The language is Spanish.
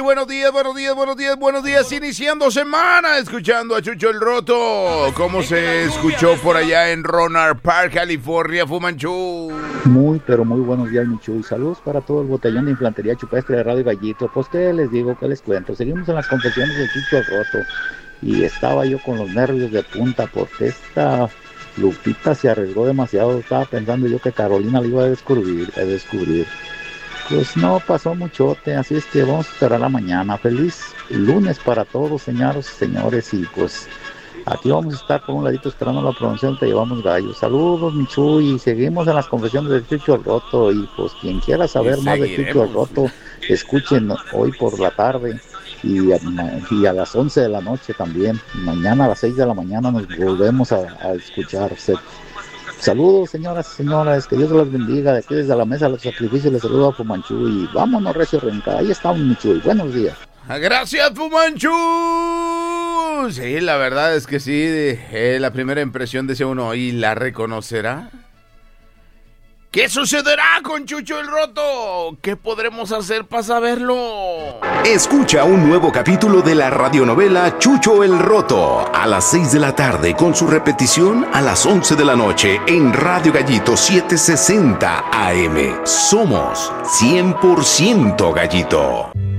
buenos días, iniciando semana, escuchando a Chucho el Roto. ¿Cómo se escuchó por allá en Rohnert Park, California, Fumanchu? Muy, pero muy buenos días, Michu, y saludos para todo el botellón de infantería chupestre de Radio Gallito. Pues, ¿qué les digo? ¿Qué les cuento? Seguimos en las confesiones de Chucho el Roto, y estaba yo con los nervios de punta porque esta Lupita se arriesgó demasiado. Estaba pensando yo que Carolina le iba a descubrir. Pues no pasó muchote, así es que vamos a esperar la mañana. Feliz lunes para todos, señores, y pues aquí vamos a estar por un ladito esperando la promoción. Te llevamos gallos. Saludos, Michu, y seguimos en las confesiones de Chucho el Roto. Y pues quien quiera saber más de Chucho el Roto, escuchen hoy por la tarde y a las 11 de la noche también. Mañana a las 6 de la mañana nos volvemos a escuchar. Saludos, señoras y señores, que Dios las bendiga. De aquí desde la mesa de los sacrificios les saludo a Fumanchu y vámonos, recio renca. Ahí estamos, Michu, y buenos días. Gracias, Fumanchu. Sí, la verdad es que sí, la primera impresión decía uno, ¿y la reconocerá? ¿Qué sucederá con Chucho el Roto? ¿Qué podremos hacer para saberlo? Escucha un nuevo capítulo de la radionovela Chucho el Roto a las 6 de la tarde con su repetición a las 11 de la noche en Radio Gallito 760 AM. Somos 100% Gallito.